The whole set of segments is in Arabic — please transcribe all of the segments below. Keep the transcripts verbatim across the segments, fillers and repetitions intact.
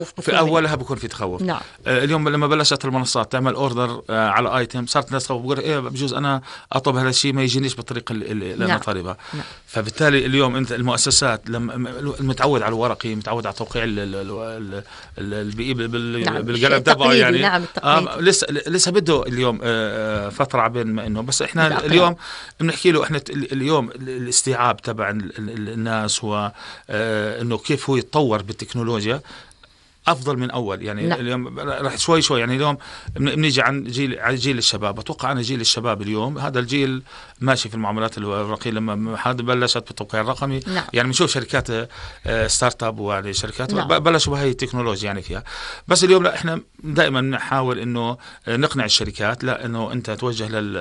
في اولها بكون في تخوف. نعم. آه اليوم لما بلشت المنصات تعمل اوردر آه على ايتم، صارت الناس تخوف، بقول ايه بجوز انا اطلب هذا الشيء ما يجينيش بالطريقه اللي انا نعم. طالبها. نعم. فبالتالي اليوم انت المؤسسات لما المتعود على الورقي، متعود على توقيع البي بالقلم تبعه يعني. نعم آه لسه لسه بده اليوم آه فتره عبين ما انه، بس احنا اليوم بنحكي له احنا اليوم الاستيعاب تبع الناس هو آه انه كيف هو يتطور بالتكنولوجيا افضل من اول يعني. نعم. اليوم راح شوي شوي يعني. اليوم بنيجي عن جيل عن جيل الشباب، اتوقع انا جيل الشباب اليوم هذا الجيل ماشي في المعاملات الورقيه لما حد بلشت بالتوقيع الرقمي. نعم. يعني بنشوف شركات ستارت اب ويعني شركات نعم. بلشوا بهي التكنولوجيا يعني فيها. بس اليوم لا، احنا دائما نحاول انه نقنع الشركات لا انه انت توجه لل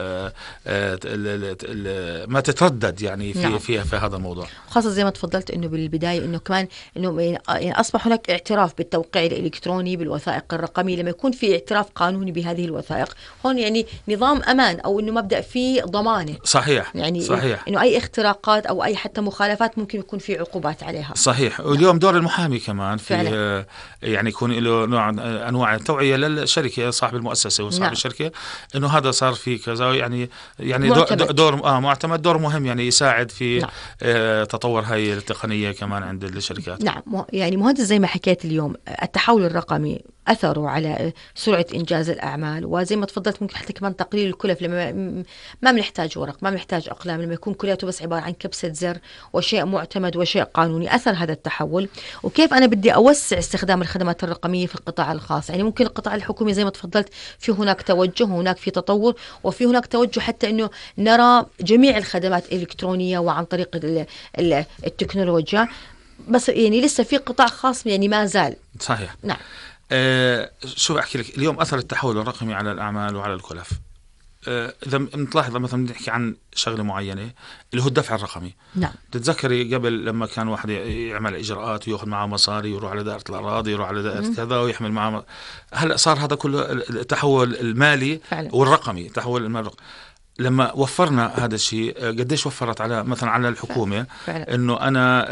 ما تتردد يعني في نعم. فيها في هذا الموضوع، خاصة زي ما تفضلت انه بالبداية انه كمان انه يعني اصبح هناك اعتراف بالتوقيع الإلكتروني بالوثائق الرقمية. لما يكون في اعتراف قانوني بهذه الوثائق هون يعني نظام أمان أو إنه مبدأ فيه ضمانة. صحيح. يعني صحيح. إنه أي اختراقات أو أي حتى مخالفات ممكن يكون في عقوبات عليها. صحيح. واليوم دور المحامي كمان في فعلا. يعني يكون له نوع أنواع التوعية للشركة صاحب المؤسسة وصاحب نعم. الشركة إنه هذا صار في كذا يعني يعني معتمد. دور آه معتمد دور مهم يعني يساعد في نعم. آه تطور هاي التقنية كمان عند الشركات. نعم. يعني مهندس زي ما حكيت اليوم التحول الرقمي أثره على سرعة إنجاز الأعمال، وزي ما تفضلت ممكن حتى كمان تقليل الكلف. لما ما بنحتاج ورق، ما بنحتاج أقلام، لما يكون كلياته بس عبارة عن كبسة زر وشيء معتمد وشيء قانوني. أثر هذا التحول وكيف أنا بدي أوسع استخدام الخدمات الرقمية في القطاع الخاص. يعني ممكن القطاع الحكومي زي ما تفضلت في هناك توجه وهناك في تطور وفي هناك توجه حتى أنه نرى جميع الخدمات الإلكترونية وعن طريق التكنولوجيا، بس يعني لسه في قطاع خاص يعني ما زال. صحيح. نعم. أه شو أحكي لك اليوم أثر التحول الرقمي على الأعمال وعلى الكلف. أه إذا بنلاحظ مثلا بنحكي عن شغلة معينة اللي هو الدفع الرقمي. نعم. تتذكري قبل لما كان واحد يعمل إجراءات ويأخذ معه مصاري ويروح على دائرة الأراضي يروح على دائرة كذا ويحمل معه، هلا صار هذا كله التحول المالي فعلا. والرقمي تحول المالي. لما وفرنا هذا الشيء قديش وفرت على مثلا على الحكومة فعلا. انه انا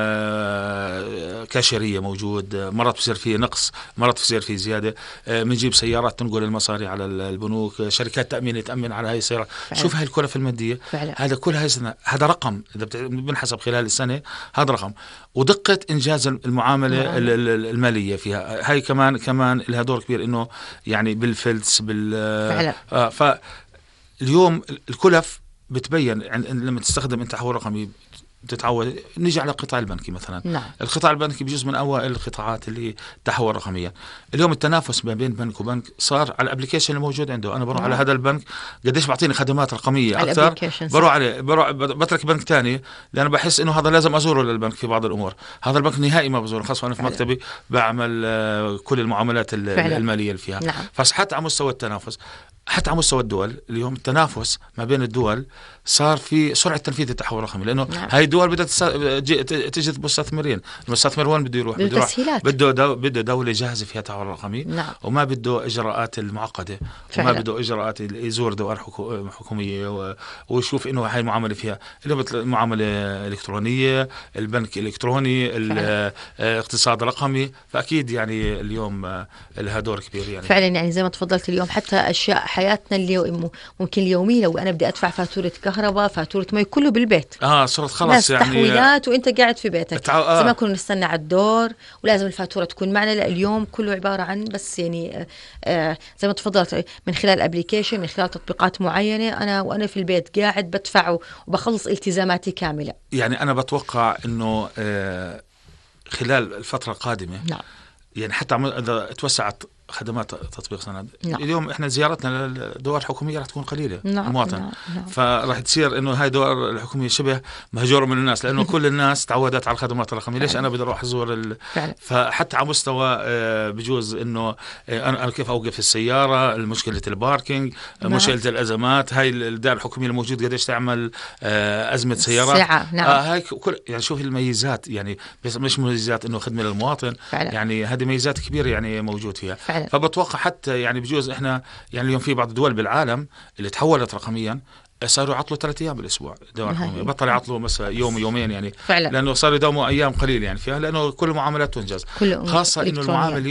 كاشيرية موجود، مرات بصير فيه نقص، مرات بصير فيه زيادة، بنجيب سيارات تنقل المصاري على البنوك، شركات تأمين تأمن على هاي السيارات. شوف هاي الكلفة المادية فعلا. هذا كل هاي سنة هذا رقم اذا بنحسب خلال السنة هذا رقم، ودقة انجاز المعاملة مم. المالية فيها هاي كمان كمان لها دور كبير انه يعني بالفلس بال فعلا. آه ف اليوم الكلف بتبين لما تستخدم انت تحول رقمي تتعود. نيجي على القطاع البنكي مثلا. نعم. القطاع البنكي بجزء من اوائل القطاعات اللي تحول رقميا. اليوم التنافس ما بين بنك وبنك صار على الابلكيشن الموجود عنده. انا بروح نعم. على هذا البنك قديش بعطيني خدمات رقميه اكثر، بروح عليه بروح بترك بنك ثاني لان بحس انه هذا لازم ازوره للبنك في بعض الامور. هذا البنك نهائي ما بزوره، خاصه انا في فعلا. مكتبي بعمل كل المعاملات فعلا. الماليه اللي فيها. نعم. فحتى على مستوى التنافس، حتى على مستوى الدول اليوم التنافس ما بين الدول صار في سرعة تنفيذ التحول الرقمي، لأنه نعم. هاي الدول بدها تجذب مستثمرين. المستثمر وين بده يروح؟ بده يروح بده دو بده دولة جاهزة فيها تحول رقمي. نعم. وما بده إجراءات المعقدة فعلا. وما بده إجراءات يزور دوائر حكومية ويشوف إنه هاي المعاملة فيها اليوم المعاملة إلكترونية، البنك إلكتروني، الاقتصاد رقمي. فأكيد يعني اليوم لها دور كبير يعني فعلا. يعني زي ما تفضلت اليوم حتى أشياء حياتنا اللي ممكن اليومية، لو أنا بدي أدفع فاتورة كهرباء فاتورة مي كله بالبيت. اه صرت خلاص يعني تحويلات وانت قاعد في بيتك. تعو... آه. زي ما كنا نستنى على الدور ولازم الفاتورة تكون معنا. لا اليوم كله عبارة عن بس يعني آه زي ما تفضلت من خلال ابليكيشن، من خلال تطبيقات معينة، أنا وأنا في البيت قاعد بدفع وبخلص التزاماتي كاملة. يعني أنا بتوقع إنه آه خلال الفترة القادمة نعم. يعني حتى إذا توسعت خدمات تطبيق سند نعم. اليوم احنا زيارتنا للدوائر الحكوميه راح تكون قليله نعم. المواطن نعم. نعم. فراح تصير انه هاي الدوائر الحكوميه شبه مهجوره من الناس، لانه كل الناس تعودت على الخدمات الرقميه. ليش انا بدي اروح ازور ال... فحتى على مستوى بجوز انه انا كيف اوقف السياره، مشكله الباركينج نعم. مشكله الازمات، هاي الدائره الحكوميه الموجوده قديش تعمل ازمه سيارات ساعة. نعم. آه هاي كل يعني شوف الميزات، يعني بس مش ميزات انه خدمه للمواطن فعلا. يعني هذه ميزات كبيره يعني موجود فيها فعلا. فبتوقع حتى يعني بجوز احنا يعني اليوم في بعض الدول بالعالم اللي تحولت رقميا صاروا يعطلوا ثلاث ايام بالاسبوع الدوائر الرقميه، بطل يعطلوا مثلا يوم يومين يعني فعلا. لانه صاروا يداوموا ايام قليل يعني فيها، لانه كل المعاملات تنجز، خاصه انه المعامل